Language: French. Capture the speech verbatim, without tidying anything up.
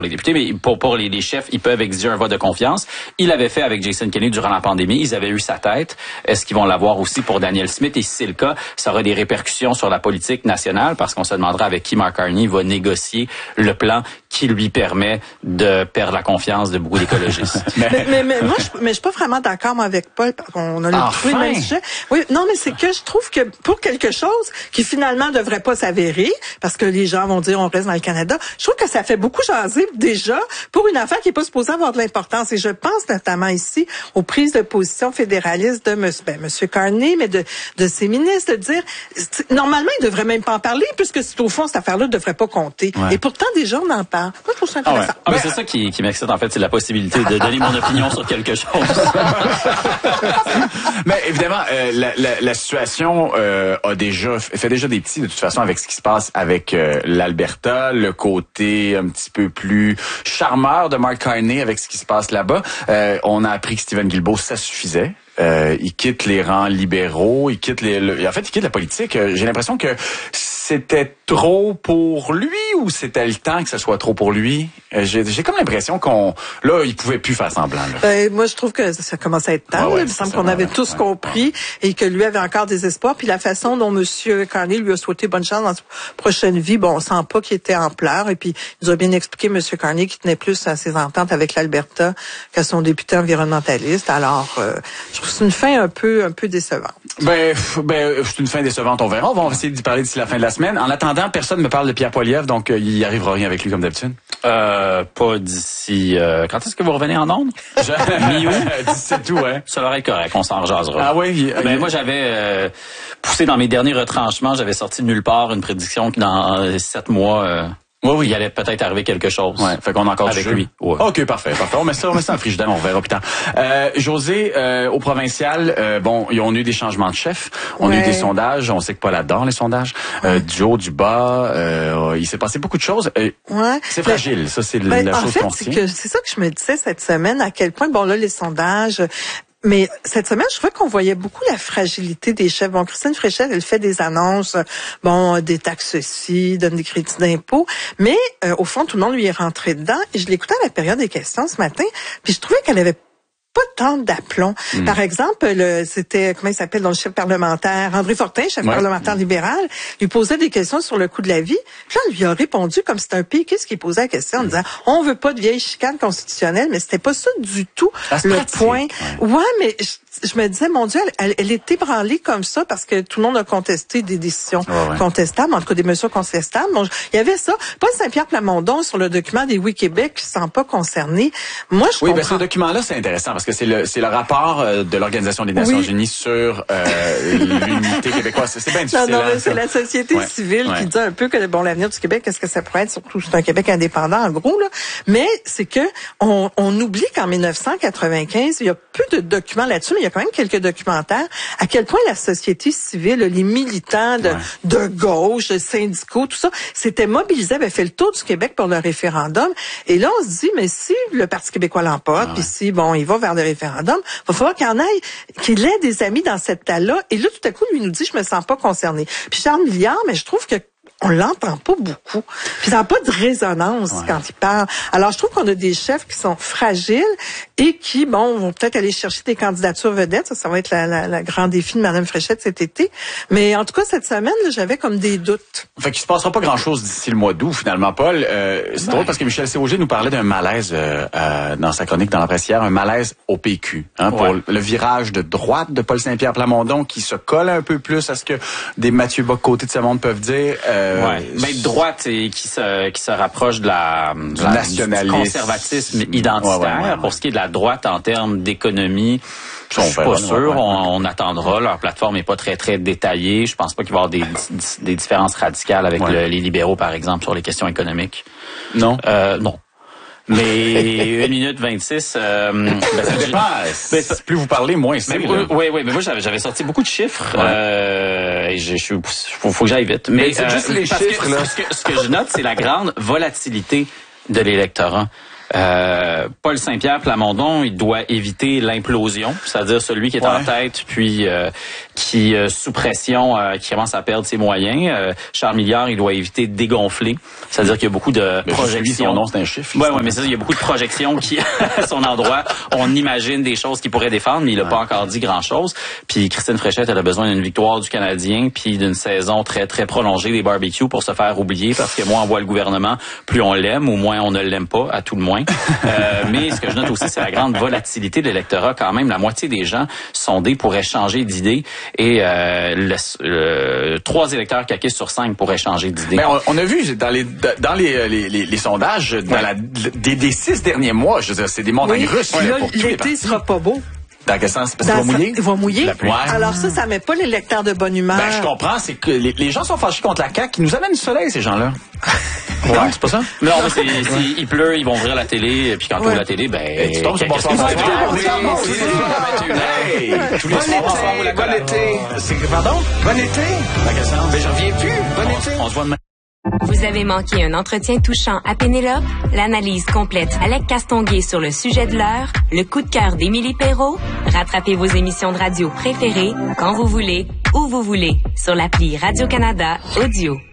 les députés, mais pour, pour les, les chefs, ils peuvent exiger un vote de confiance. Ils l'avaient fait avec Jason Kenney durant la pandémie. Ils avaient eu sa tête. Est-ce qu'ils vont l'avoir aussi pour Danielle Smith? Et si c'est le cas, ça aura des répercussions sur la politique nationale parce qu'on se demandera avec qui Mark Carney va négocier le plan qui lui permet de perdre la confiance de beaucoup d'écologistes. mais, mais, mais moi, je, mais je suis pas vraiment d'accord moi, avec Paul. On a le enfin. même sujet. Oui, non, mais c'est que je trouve que pour quelque chose qui finalement devrait pas s'avérer, parce que les gens vont dire on reste dans le Canada, je trouve que ça fait beaucoup jaser déjà pour une affaire qui n'est pas supposée avoir de l'importance. Et je pense notamment ici aux prises de position fédéralistes de M. Ben, M. Carney, mais de, de ses ministres, de dire, normalement, ils ne devraient même pas en parler, puisque au fond, cette affaire-là ne devrait pas compter. Ouais. Et pourtant, déjà, on en parle. Moi, je trouve ça intéressant. Ah ouais. ah, mais c'est ça qui, qui m'excite, en fait, c'est la possibilité de donner mon opinion sur quelque chose. Mais évidemment, euh, la, la, la situation euh, a déjà fait déjà des petits, de toute façon, avec ce qui se passe avec euh, l'Alberta, le côté un petit peu plus charmeur de Mark Carney avec ce qui se passe là-bas. Euh, on a appris que Stephen Guilbeault, ça suffisait. Euh, il quitte les rangs libéraux, il quitte les, le, en fait, il quitte la politique. Euh, j'ai l'impression que c'était trop pour lui ou c'était le temps que ce soit trop pour lui? Euh, j'ai, j'ai comme l'impression qu'on, là, il pouvait plus faire semblant. Là. Ben, moi, je trouve que ça commence à être temps. Ouais, ouais, il me semble qu'on avait ouais, tous ouais, compris ouais. et que lui avait encore des espoirs. Puis la façon dont M. Carney lui a souhaité bonne chance dans sa prochaine vie, bon, on sent pas qu'il était en pleurs. Et puis, il nous a bien expliqué, M. Carney, qu'il tenait plus à ses ententes avec l'Alberta qu'à son député environnementaliste. Alors, euh, je trouve que c'est une fin un peu, un peu décevante. Ben, ben, c'est une fin décevante, on verra. On va essayer d'y parler d'ici la fin de la semaine. En attendant, personne ne me parle de Pierre Poilievre, donc euh, il n'y arrivera rien avec lui comme d'habitude. Euh, pas d'ici... Euh, quand est-ce que vous revenez en ondes? Mi-août? dix-sept août, ouais. Ça va être correct, on s'en rejasera. Ah oui? Il, ben, il... moi, j'avais euh, poussé dans mes derniers retranchements, j'avais sorti de nulle part une prédiction que dans euh, sept mois... Euh, Oui, oui, il allait peut-être arriver quelque chose. Ouais, fait qu'on a encore avec du jeu. lui. Ouais. OK, parfait, parfait. On met ça, on met ça en frigidaire, on verra plus tard. Euh, José, euh, au provincial, euh, bon, ils ont eu des changements de chef. On ouais. a eu des sondages. On sait que Paul adore les sondages. Ouais. Euh, du haut, du bas, euh, il s'est passé beaucoup de choses. Euh, ouais. C'est fragile, ça, c'est ben, la en chose fait, qu'on c'est tient. que c'est ça que je me disais cette semaine, à quel point, bon là, les sondages... Mais cette semaine, je trouvais qu'on voyait beaucoup la fragilité des chefs. Bon, Christine Fréchette, elle fait des annonces, bon, des taxes-ci, donne des crédits d'impôt, mais euh, au fond, tout le monde lui est rentré dedans. Et je l'écoutais à la période des questions ce matin, puis je trouvais qu'elle avait pas tant d'aplomb. Mmh. Par exemple, le, c'était, comment il s'appelle, dans le chef parlementaire, André Fortin, chef ouais. parlementaire libéral, lui posait des questions sur le coût de la vie. Puis là, on lui a répondu comme c'était un péquiste qui posait la question en disant, on veut pas de vieille chicane constitutionnelle, mais c'était pas ça du tout le pratique. point. Ouais, ouais mais je, je me disais, mon Dieu, elle, elle est ébranlée comme ça parce que tout le monde a contesté des décisions ouais, ouais. contestables, en tout cas des mesures contestables. Bon, il y avait ça. Paul Saint-Pierre Plamondon sur le document des Oui Québec qui ne sont pas concernés. Moi, je Oui, comprends. ben ce document-là, c'est intéressant parce que c'est le c'est le rapport de l'Organisation des Nations oui. Unies sur euh, l'unité québécoise. C'est bien difficile. Non, non, mais c'est la société ouais. civile ouais. qui dit un peu que bon l'avenir du Québec, qu'est-ce que ça pourrait être, surtout c'est un Québec indépendant en gros là. Mais c'est que on, on oublie qu'en dix-neuf cent quatre-vingt-quinze, il y a peu de documents là-dessus, mais il y a quand même quelques documentaires. À quel point la société civile, les militants de, ouais. de gauche, les syndicaux, tout ça, s'étaient mobilisés, avaient fait le tour du Québec pour le référendum. Et là, on se dit, mais si le Parti québécois l'emporte, puis ouais. si bon, il va vers le référendum, il va falloir qu'il en aille, qu'il ait des amis dans cette tas-là. Et là, tout à coup, lui nous dit, je me sens pas concerné. Puis Charles Milliard, mais je trouve que on l'entend pas beaucoup. Puis ça n'a pas de résonance ouais. quand il parle. Alors, je trouve qu'on a des chefs qui sont fragiles et qui, bon, vont peut-être aller chercher des candidatures vedettes. Ça, ça va être la, la, la grand défi de Mme Fréchette cet été. Mais en tout cas, cette semaine, là, j'avais comme des doutes. Fait qu'il se passera pas grand-chose d'ici le mois d'août, finalement, Paul. Euh, c'est ouais. drôle parce que Michel Séauger nous parlait d'un malaise euh, euh, dans sa chronique dans la presse hier, un malaise au P Q. Hein, pour ouais. le virage de droite de Paul Saint-Pierre Plamondon qui se colle un peu plus à ce que des Mathieu Bock-Côté de ce monde peuvent dire. Euh, Ouais. Mais droite et qui se qui se rapproche de la, de la nationalisme, du conservatisme identitaire. Ouais, ouais, ouais, ouais. Pour ce qui est de la droite en termes d'économie, je suis pas sûr. Ouais, ouais. On, on attendra. Leur plateforme est pas très très détaillée. Je pense pas qu'il va y avoir des des différences radicales avec ouais. le, les libéraux, par exemple, sur les questions économiques. Non. Euh, non. Mais une minute vingt-six, euh, ben, ça dépend. Ben, plus vous parlez, moins c'est. Oui, oui, oui, mais moi j'avais, j'avais sorti beaucoup de chiffres. Ouais. Euh, et je, je, faut, faut que j'aille vite. Mais, mais c'est euh, juste les parce chiffres que, là. Ce que, ce que je note, c'est la grande volatilité de l'électorat. Euh, Paul Saint-Pierre Plamondon, il doit éviter l'implosion, c'est-à-dire celui qui est ouais. en tête, puis euh, qui, euh, sous pression, euh, qui commence à perdre ses moyens. Euh, Charles Milliard, il doit éviter de dégonfler, c'est-à-dire qu'il y a beaucoup de mais projections. Son nom, c'est un chiffre. Oui, ouais, mais ça, il y a beaucoup de projections qui, à son endroit, on imagine des choses qu'il pourrait défendre, mais il n'a ouais. pas encore dit grand-chose. Puis Christine Fréchette, elle a besoin d'une victoire du Canadien, puis d'une saison très, très prolongée des barbecues pour se faire oublier, parce que moins on voit le gouvernement, plus on l'aime, ou moins on ne l'aime pas, à tout le moins. euh, mais ce que je note aussi, c'est la grande volatilité de l'électorat. Quand même, la moitié des gens sondés pourraient changer d'idée, et euh, le, le, trois électeurs caquistes sur cinq pourraient changer d'idée. Mais on, on a vu dans les dans les les, les, les sondages dans ouais. la, des, des six derniers mois, je veux dire, c'est des montagnes oui. russes. Là, l'été sera pas beau. Dans quel sens? Parce qu'il va mouiller? Il va mouiller. Ouais. Alors ça, ça met pas les lecteurs de bonne humeur. Ben, je comprends, c'est que les, les gens sont fâchés contre la C A Q. Ils nous amènent du soleil, ces gens-là. Ouais, c'est pas ça? Non, mais c'est, c'est, il pleut, ils vont ouvrir la télé, puis quand on ouvre la télé, ben... Et tu tombes sur Bonsoir. Tous les soirs, bon été. Pardon? Bon été. Ben, j'en reviens plus. Bon été. On se voit demain. Vous avez manqué un entretien touchant à Pénélope? L'analyse complète avec Castonguay sur le sujet de l'heure, le coup de cœur d'Émilie Perrault. Rattrapez vos émissions de radio préférées quand vous voulez, où vous voulez, sur l'appli Radio-Canada Audio.